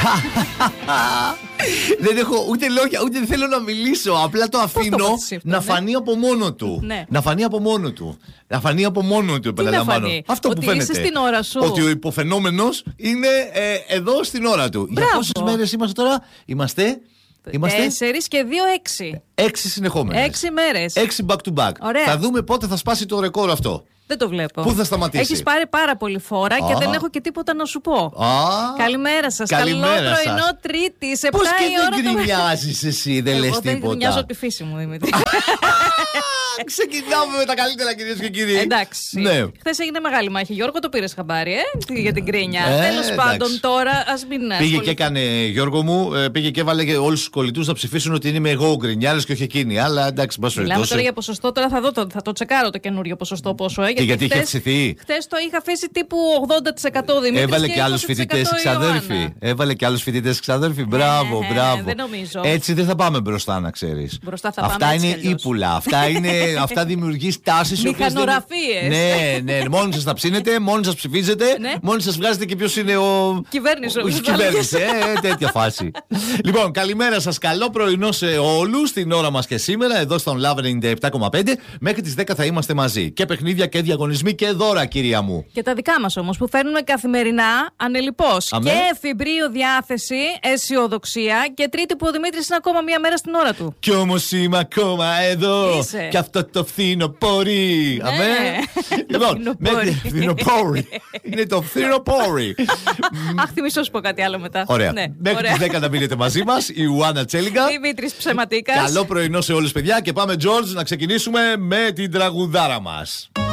Δεν έχω ούτε λόγια, ούτε θέλω να μιλήσω. Απλά το αφήνω να φανεί από μόνο του. Ναι. Να φανεί από μόνο του. Να φανεί από μόνο του, επαναλαμβάνω. Αυτό ότι που φαίνεται. είσαι στην ώρα σου. Ότι ο υποφαινόμενος είναι εδώ στην ώρα του. Μπράβο. Για πόσες μέρες είμαστε τώρα? Είμαστε 4 και 2, 6. 6 συνεχόμενες. 6 μέρες. 6 back to back. Ωραία. Θα δούμε πότε θα σπάσει το ρεκόρ αυτό. Δεν το βλέπω. Πού θα σταματήσει? Έχεις πάρει πάρα πολύ φόρα και δεν έχω και τίποτα να σου πω. Καλημέρα σας. Καλό πρωινό Τρίτη. Σε πώς και δεν γκρινιάζεις εσύ, δεν λες τίποτα? Εγώ δεν γκρινιάζω τη φύση μου, Δημήτρη. Ξεκινάμε με τα καλύτερα, κυρίες και κύριοι. Εντάξει. Ναι. Χθες έγινε μεγάλη μάχη. Γιώργο, το πήρες χαμπάρι, για την κρίνια. Τέλος πάντων, τώρα ας μην. Πήγε και έκανε, Γιώργο μου, πήγε και έβαλε και όλους τους κολλητούς να ψηφίσουν ότι είμαι εγώ ο γκρινιάρης και όχι εκείνη. Αλλά εντάξει, μπας περιπτώσει. Μιλάμε τώρα για ποσοστό, τώρα θα το τσεκάρω το καινούριο ποσοστό πόσο. Και γιατί είχε αυξηθεί. Χθες το είχα αφήσει τύπου 80% Δημήτρη. Έβαλε και άλλους φοιτητές εξαδέρφοι. Έβαλε και άλλους φοιτητές εξαδέρφοι. Μπράβο, μπράβο. Δεν νομίζω. Έτσι δεν θα πάμε μπροστά, να ξέρεις. Αυτά είναι ύπουλα. Αυτά δημιουργεί τάσεις. Μηχανογραφίες. Ναι. Μόνοι σας τα ψήνετε, μόνοι σας ψηφίζετε, μόνοι σας βγάζετε και ποιος είναι ο κυβέρνηση. Τέτοια φάση. Λοιπόν, καλημέρα σας. Καλό πρωινό σε όλους. Την ώρα μας και σήμερα, εδώ στον Love 97,5. Μέχρι τις 10 θα είμαστε μαζί. Και παιχνίδια και διαγωνισμοί και δώρα, κυρία μου. Και τα δικά μας όμως που φέρνουμε καθημερινά ανελιπώς. Και εφηβρείο διάθεση, αισιοδοξία. Και τρίτη που ο Δημήτρης είναι ακόμα μία μέρα στην ώρα του. Κι όμως είμαι ακόμα εδώ. Είσαι. Και αυτό το φθινοπόρι. Αμέ. Λοιπόν, φθινοπόρι. Είναι το φθινοπόρι. Αχ, θυμίσω σου πω κάτι άλλο μετά. Ωραία. Μέχρι τις 10 να μείνετε μαζί μας. Η Ιουάννα Τσέλιγκα. Δημήτρης Ψεματίκας. Καλό πρωινό σε όλους, παιδιά. Και πάμε, George, να ξεκινήσουμε με την τραγουδάρα μας.